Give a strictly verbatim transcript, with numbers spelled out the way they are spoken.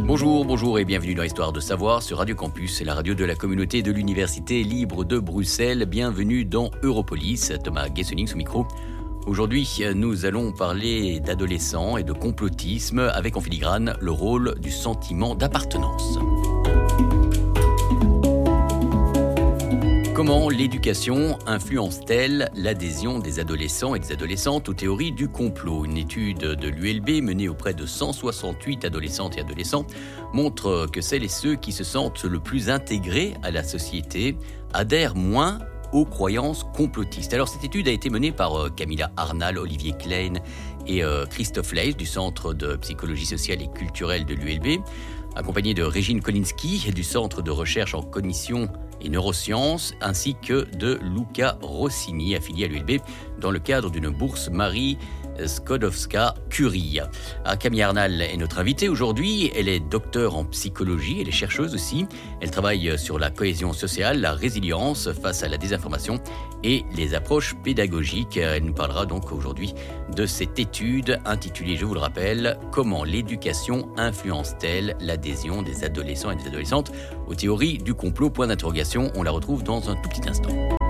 Bonjour, bonjour et bienvenue dans Histoire de Savoir sur Radio Campus, la radio de la communauté de l'Université libre de Bruxelles. Bienvenue dans Europolis, Thomas Gessening au micro. Aujourd'hui, nous allons parler d'adolescents et de complotisme avec en filigrane le rôle du sentiment d'appartenance. Comment l'éducation influence-t-elle l'adhésion des adolescents et des adolescentes aux théories du complot ? Une étude de l'U L B menée auprès de cent soixante-huit adolescentes et adolescents montre que celles et ceux qui se sentent le plus intégrés à la société adhèrent moins aux croyances complotistes. Alors cette étude a été menée par Camilla Arnal, Olivier Klein et Christophe Leys du Centre de psychologie sociale et culturelle de l'U L B, accompagné de Régine Kolinski du Centre de recherche en cognition et neurosciences, ainsi que de Luca Rossini, affilié à l'U L B, dans le cadre d'une bourse Marie Skłodowska-Curie. Camilla Arnal est notre invitée aujourd'hui. Elle est docteure en psychologie, elle est chercheuse aussi. Elle travaille sur la cohésion sociale, la résilience face à la désinformation et les approches pédagogiques. Elle nous parlera donc aujourd'hui de cette étude intitulée, je vous le rappelle, « Comment l'éducation influence-t-elle l'adhésion des adolescents et des adolescentes aux théories du complot ?» Point d'interrogation, on la retrouve dans un tout petit instant.